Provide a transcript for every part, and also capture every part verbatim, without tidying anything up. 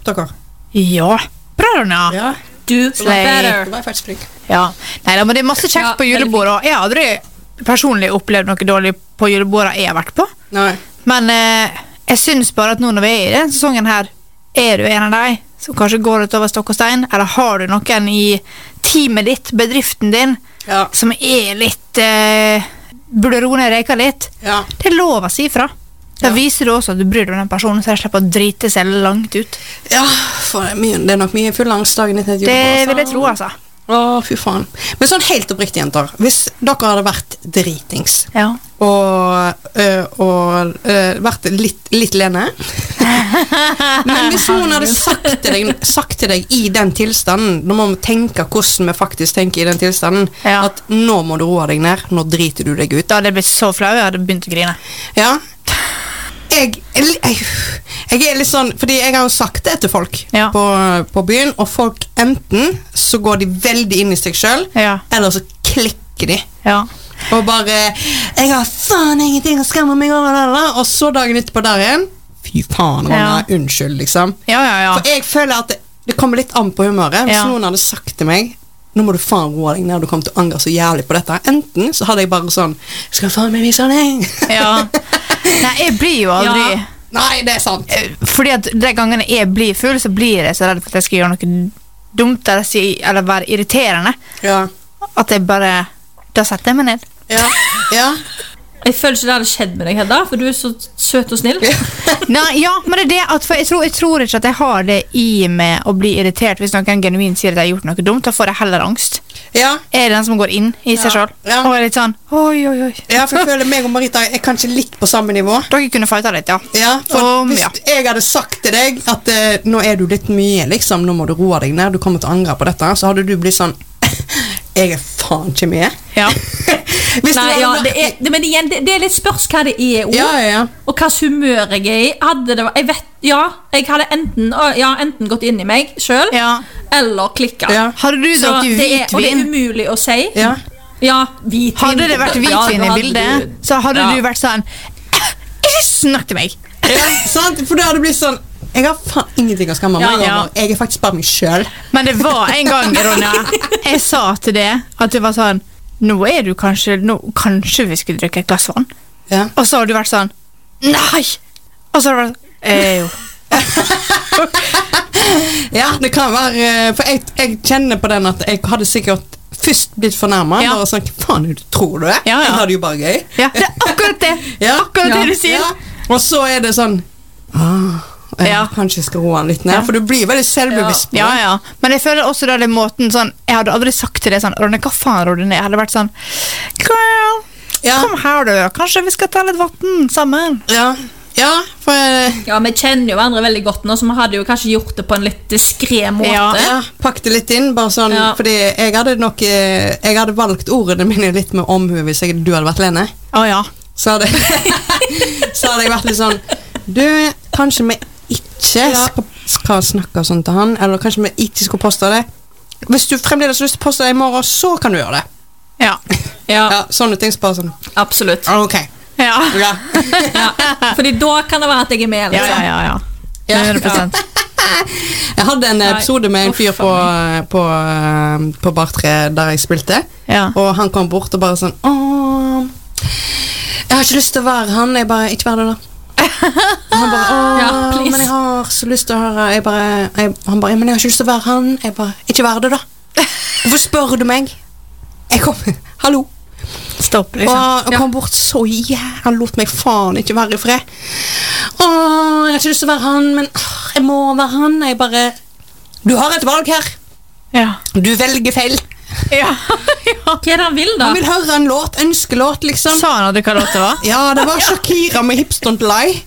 dere? Ja, bra Ronja. Ja. Du, Slay. better. Det var jeg faktisk flink. Ja. Neida, men det er masse kjekt Ja, på julebord, og jeg har aldri personlig opplevd noe dårlig på julebordet jeg har vært på. Nei. Men eh, jeg synes bare at nå når vi er i den sesongen her, er du en av deg som kanskje går ut over stokk og stein, eller har du noen i teamet ditt, bedriften din, Ja. som er litt eh, burde roe ned reka litt? Ja. Det er lov å si fra. Da Ja. viser du også at du bryr deg om den personen, så jeg slipper å drite seg langt ut. Ja, for det er, mye, det er nok mye full angst dagen etter et Det julebord. vil jeg tro, altså. Å, fy faen. Men sånn helt oppriktig, jenter. Hvis dere hadde vært dritings, Ja. og, øh, og øh, vært litt, litt lene men hvis noen hadde sagt til, deg, sagt til deg i den tilstanden, nå må vi tenke hvordan vi faktisk tenker i den tilstanden, Ja. at nå må du roe deg ned, nå driter du deg ut. Da hadde jeg blitt så flau, jeg hadde begynt å grine. Ja. Jeg, jeg, jeg, jeg er litt sånn, fordi jeg har jo sagt det til folk Ja. på, på byen, og folk enten så går de veldig inn i seg selv, Ja. eller så klikker de. Ja. Og bare, jeg har faen ingenting å skamme meg over, eller? Og så dagen etterpå der igjen, fy faen, Ronna, Ja. unnskyld, liksom. Ja, ja, ja. For jeg føler at det, det kommer litt an på humøret. Hvis Ja. noen hadde sagt til meg, nå må du faen roe deg ned, du kommer til å angre så jævlig på dette. Enten så hadde jeg bare sånn, skal jeg faen meg vise deg? Ja. Nei, jeg blir jo aldri Ja. Nei, det er sant. Eh, Fordi at de gangene jeg blir full, så blir jeg så redd for at jeg skal gjøre noe dumt eller, si, eller være irriterende. Ja. At jeg bare Da setter jeg meg ned. Ja. Ja. Jeg føler ikke det hadde skjedd med deg, Hedda, for du er så søt og snill. Nei, ja, men det er det at for jeg, tror, jeg tror ikke at jeg har det i meg å bli irritert hvis noen genuint sier at jeg har gjort noe dumt. Da får jeg heller angst. Ja. Jeg er den som går inn i seg Ja. selv Ja. og er litt sånn oi, oi, oi. Ja, for jeg føler meg og Marita er kanskje litt på samme nivå. Dere kunne fighta litt, ja. Ja, for Om, hvis ja. jeg hadde sagt til deg at eh, nå er du litt mye, liksom, nå må du roe deg ned, du kommer til å angre på dette, så hadde du blitt sånn jeg er faen ikke med. Ja. Hvis Nei, du ja, hadde det, er, det, men igjen, det, det er litt spørs hva det er også, Ja, ja, ja. og hva humør jeg er i. Hadde det, jeg vet, ja, jeg hadde enten, ja, enten gått inn i meg selv, Ja. eller klikket. Ja. Hadde du Så drukket det er, og det er hvitvin, umulig å si. Ja. Ja, hvitvin. hadde det vært Ja, hvitvin da i hadde bildet, du- så hadde Ja. du vært sånn ikke snakk til meg. Ja, sant? For det hadde blitt sånn jeg har faen ingenting å skamme meg Ja, over. ja. Jeg er faktisk bare meg selv. Men det var en gang, Ronja, jeg sa til det at det var sånn nå er du kanskje nå, kanskje vi skulle drikke et glass vann. Ja. Og så har du vært sånn nei. Og så har du vært eh, jo. Ja, det kan være eh, for jeg, jeg kjenner på den at jeg hadde sikkert først blitt fornærmet. Ja. Bare sånn, hva faen er det du tror du er? Ja, ja. Jeg hadde jo bare gøy. Ja, det er akkurat det. Ja. Akkurat Ja. det du sier. Ja. Og så er det sånn ah, jeg Ja. kanskje skal roe han litt ned, Ja. for du blir veldig selvbevisst på Ja, det. ja. Men jeg føler også da den måten sånn jeg hadde aldri sagt til det sånn Ronja, hva faen rår du ned? Jeg hadde vært sånn girl, Ja. kom her du. Kanskje vi skal ta litt vann sammen. Ja. Ja, for eh, Ja, vi kjenner jo hverandre veldig godt nå, så vi hadde jo kanskje gjort det på en litt diskret måte. Ja. ja, pakk det litt inn, bare sånn, Ja. fordi jeg hadde nok eh, jeg hadde valgt ordene mine litt med omhu hvis jeg, du hadde vært Lene. Å ja. Så hadde, så hadde jeg vært litt sånn du, kanskje vi ikke Ja. skal, skal snakke sånn til han, eller kanskje vi ikke skal poste det. Hvis du fremdeles har lyst til å poste det i morgen, så kan du gjøre det. Ja. Ja, Ja, sånne ting bare sånn, absolutt. ok. Ja. Ja. Ja. Fordi da kan det være at jeg er med. Ja, Liksom. ja, ja, ja. Ja. hundre prosent. Jeg hadde en Nei. episode med en Å, fyr på, faen på, eh, på Bar tre der jeg spilte, Ja. og han kom bort og bare sånn åh, jeg har ikke lyst til å være han, jeg bare, ikke vær det da. Og han bare, åh, Ja, please. men jeg har så lyst til å høre jeg bare, jeg, Han bare, men jeg har ikke lyst til å være han. Jeg bare, ikke vær det da. Hvorfor spør du meg? Jeg kom, hallo. Stopp, Og liksom. han kom bort så jævlig. Han lot meg faen ikke være i fred. Åh, jeg har ikke lyst til å være han, men åh, jeg må være han. Jeg bare, du har et valg her. Ja. Du velger feil. Ja. ja. Hva er det han vil, da? Han vil høre en låt, ønskelåt, liksom. Sa han at hva låt det var? Ja, det var Shakira med Hips Don't Lie.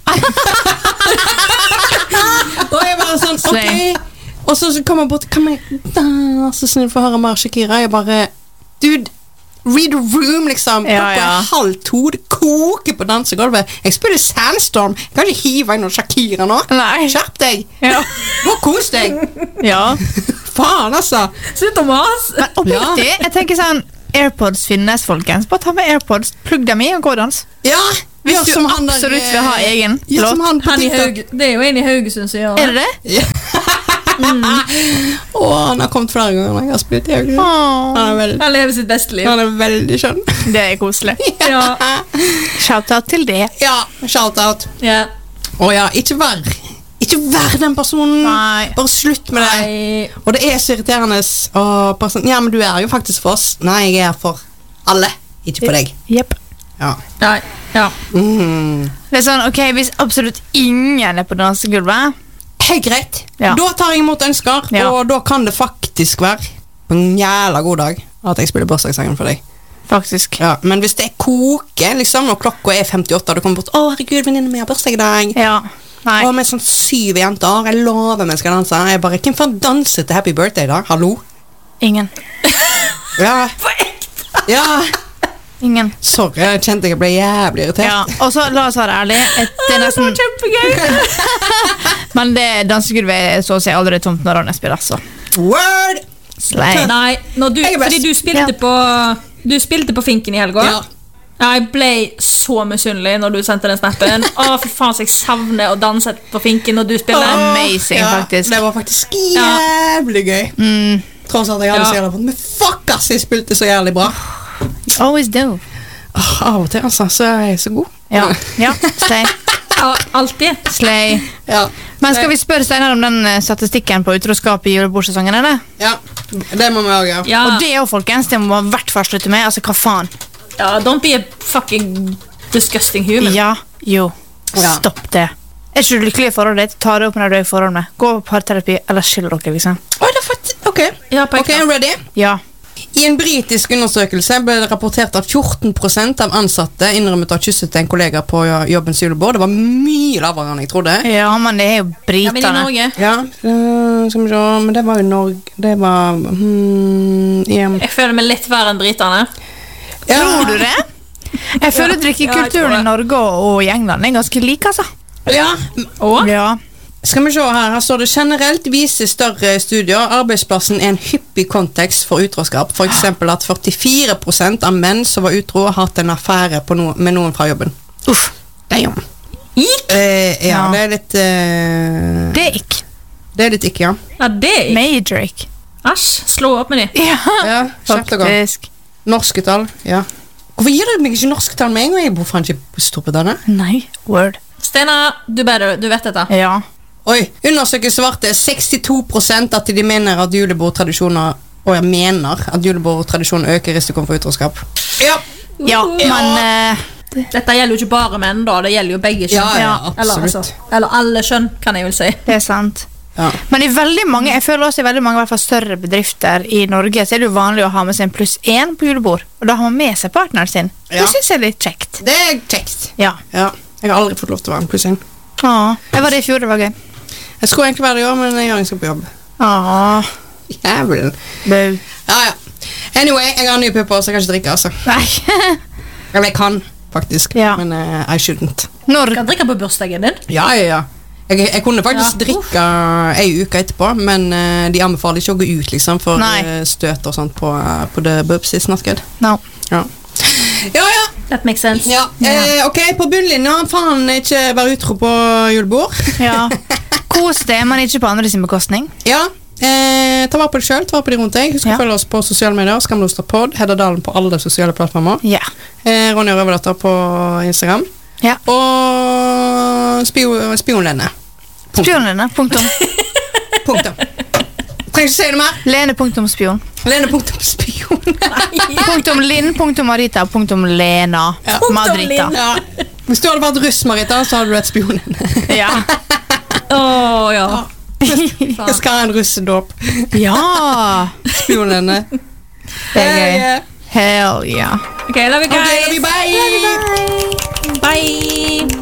Og jeg bare sånn, ok. Og så, så kom han bort, kan jeg da, så snill for å høre mer Shakira. Jeg bare, dude, read the room, liksom. Ja, Klokka ja. er halv to, det koker på dansegulvet. Jeg spiller Sandstorm. Jeg kan ikke hive inn noen Shakira nå. Nei. Skjerp deg. Ja. Gå og kos deg. Ja. Faen, altså. Slutt å mase! Men oppriktig, jeg tenker sånn AirPods finnes, folkens. Bare ta med AirPods, plugg dem i og gå og dans. Ja, Hvis ja, du som han der, absolutt vil ha eh, egen ja, som låt. han på Han i TikTok. Haug, det er jo en i Haugesund som gjør Er det det? Ja. Og han har kommet flere ganger når jeg har spilt i Haugesund. Han er veldig, Han lever sitt beste liv. han er veldig skjønn. Det er koselig. Ja. Shout-out til det. Ja, shout-out. Ja. Å ja, ikke vær Ikke vær den personen. Nei. Bare slutt med det. Nei. Og det er så irriterende. Og person, ja, men du er jo faktisk for oss. Nei, jeg er for alle. Ikke for deg. Jepp. Ja. Nei. Ja. Mm. Det er sånn, ok, hvis absolutt ingen er på dansegulvet. Helt greit. Ja. Da tar jeg imot ønsker, Ja. og da kan det faktisk være på en jævla god dag at jeg spiller bursdagssangen for deg. Faktisk. Ja, men hvis det koker, liksom, og klokka er femtiåtte, og du kommer bort, å herregud, venninne mi har bursdag i dag. Ja. Nei. Og med sånn syv jenter, jeg lover meg skal danse. Jeg bare, hvem får danse til happy birthday da? Hallo? Ingen. Ja. Ja. Ingen. Sorry, jeg kjente jeg ble jævlig irritert. Ja. Og så, la oss være ærlig. Et, det er nesten, Kjempegøy. men det dansegulvet er så å si aldri tomt når Ronny spiller, så. Word! Slay. Nei, når du, Jeg er best. fordi du spilte Ja. på Du spilte på Finken i helga. Ja. Jeg ble så misunnelig når du sendte den snappen. Å, for faen, så jeg savner å danse på Finken når du spiller. Amazing, Ja, faktisk. det var faktisk jævlig gøy. Mm, Tross at jeg hadde Ja. så jævlig på, men fuck ass, jeg spilte så jævlig bra. always do. Åh, av og til, altså, så er jeg så god. Ja. Ja. Slay. Ja, alltid. Slay. Ja, Men skal vi spørre Steinar om den eh, statistikken på utroskap i julebordsesongen, eller? ja. Det må vi også gjøre. Ja. Og det er jo, folkens, det må man i hvert fall slutte med. Altså, hva faen? ja, don't be a fucking disgusting human. Ja, jo. Ja. Stopp det. Er ikke du lykkelig i forholdet ditt? Ta det opp når du er i forhold med. Gå på parterapi, eller skill dere, liksom. Oi, det er faktisk, ok. Ja, på Ok, ekte. ready? Ja. I en britisk undersøkelse ble det rapportert at fjorten prosent av ansatte innrømmet å ha kysset til en kollega på jobbens julebord. Det var mye lavere enn jeg trodde. Ja, men det er jo Ja, men i britene. Norge Ja, øh, skal vi se, men det var jo Norge, det var, hmm, ja. Jeg føler meg litt verre enn britene. Ja. Tror du det? Jeg føler Ja, drikkekulturen jeg tror i Norge og i England er ganske like, altså. Ja, Og Ja. skal vi se her, her står det generelt viser større studier, arbeidsplassen er en hyppig kontekst for utroskap, for eksempel at førtifire prosent av menn som var utro har hatt en affære på no med noen fra jobben. Uff. Damn. Ikk? Eh, ja, Ja. det er litt, eh, Det er ikke. det er litt ikke, ja. Ja, det er ikk. Major ikke. Æsj, slå opp med de. Ja, Ja, kjapt og godt. faktisk. Norske tall, ja. Hvorfor gir du meg ikke norske tall med en gang? Jeg bor faen ikke på Storbritannia. Nei, word. Steinar, du, bedre, du vet dette. Ja. Oi, undersøkelse svarte sekstifire prosent at de mener at julebordtradisjoner Og jeg mener at julebordtradisjonen øker risikoen for utroskap. Ja, Ja, men eh, Dette gjelder jo ikke bare menn, da. Det gjelder jo begge ja, kjønn. ja Eller, absolutt. altså, eller alle kjønn, kan jeg vel si. det er sant. Ja. Men i veldig mange, jeg føler også i veldig mange i hvert fall større bedrifter i Norge, så er det jo vanlig å ha med seg en pluss én på julebord. Og da har man med seg partneren sin. Ja. Det synes jeg er litt kjekt. Det er kjekt. Ja. Ja. Jeg har aldri fått lov til å være en pluss én. Åh, jeg var det i fjor, det var gøy. Jeg skulle egentlig være det i år, men jeg gjør ikke på jobb. Åh, Jævlig. bau. Ja, ja. Anyway, jeg har nye pupper, så jeg kan ikke drikke, altså. Nei. Eller jeg kan, faktisk. Ja. Men uh, I shouldn't. Når, Du kan drikke på bursdagen din. Ja, ja, ja. Jeg, jeg kunne faktisk Ja. drikke ei uke etterpå, men eh, de anbefaler ikke å gå ut liksom for Nei. eh, støt og sånt på, uh, på the bubs is not good. no. Ja, ja. ja. That makes sense. ja. Eh, ok, på bunnlinja, faen ikke være utro på julebord. Ja. Kos det, men ikke på andre sin bekostning. Ja, eh, ta vare på deg selv, ta vare på de rundt deg. Husk Ja. å følge oss på sosiale medier, Skamlostapod, Hedda Dalen på alle sosiale plattformer. Ja. Eh, Ronja Røverdatter på Instagram. Ja. Og spio, Spionlene. Spionene, punktum. Punktum. Trenger ikke si det mer. Lene, punktum spion. Lene, punktum, spion. Punktum Linn, punktum Marita, punktum Lena. Ja. Madrita. Ja. Hvis du hadde vært russ, Marita, så hadde du vært spionen. Ja. Åh, ja. Jeg skal ha en russedåp. Ja. Spionene. Det er gøy. Hell yeah. Ok, love you Ok, guys. love you, bye. Bye.